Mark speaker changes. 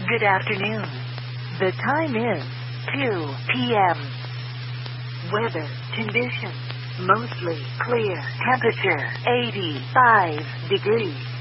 Speaker 1: Good afternoon. The time is 2 p.m. Weather conditions mostly clear. Temperature 85 degrees.